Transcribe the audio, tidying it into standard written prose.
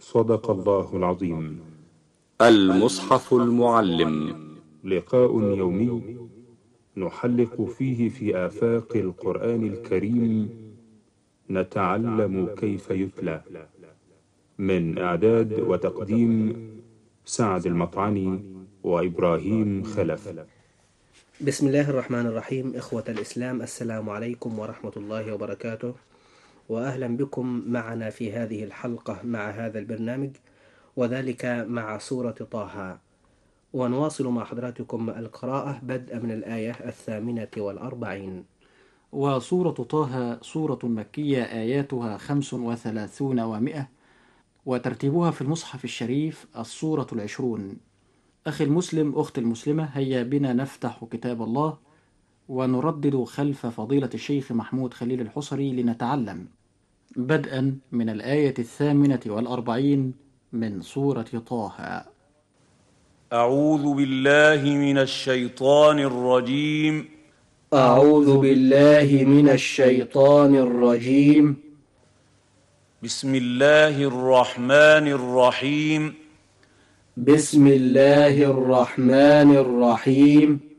صدق الله العظيم. المصحف المعلم، لقاء يومي نحلق فيه في آفاق القرآن الكريم، نتعلم كيف يتلى. من إعداد وتقديم سعد المطعني وإبراهيم خلف. بسم الله الرحمن الرحيم. إخوة الإسلام، السلام عليكم ورحمة الله وبركاته، وأهلا بكم معنا في هذه الحلقة مع هذا البرنامج، وذلك مع سورة طه. ونواصل مع حضراتكم القراءة بدءا من الآية 48. وسورة طه سورة مكية، آياتها 35 و100، وترتيبها في المصحف الشريف السورة 20. أخي المسلم، أختي المسلمة، هيا بنا نفتح كتاب الله ونردد خلف فضيلة الشيخ محمود خليل الحصري لنتعلم، بدءا من الآية 48 من سورة طه. أعوذ بالله من الشيطان الرجيم. أعوذ بالله من الشيطان الرجيم. بسم الله الرحمن الرحيم. بسم الله الرحمن الرحيم.